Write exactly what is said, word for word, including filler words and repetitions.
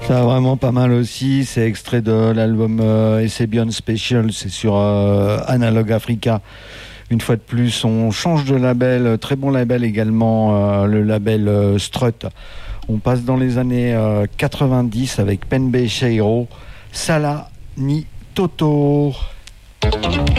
Ça vraiment pas mal aussi, c'est extrait de l'album euh, Esebion Special, c'est sur euh, Analog Africa. Une fois de plus, on change de label, très bon label également, euh, le label euh, Strut. On passe dans les années euh, quatre-vingt-dix avec Penbe Cheiro, Sala Ni Toto.